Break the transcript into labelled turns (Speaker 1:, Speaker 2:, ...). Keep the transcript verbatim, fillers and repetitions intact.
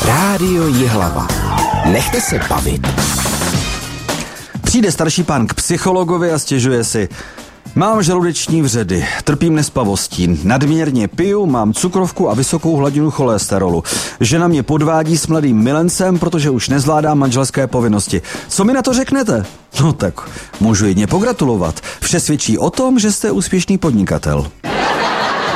Speaker 1: Rádio Jihlava. Nechte se bavit.
Speaker 2: Přijde starší pán k psychologovi a stěžuje si: mám žaludeční vředy, trpím nespavostí, nadměrně piju, mám cukrovku a vysokou hladinu cholesterolu. Žena mě podvádí s mladým milencem, protože už nezvládá manželské povinnosti. Co mi na to řeknete? No tak, můžu jedně pogratulovat. Vše svědčí o tom, že jste úspěšný podnikatel.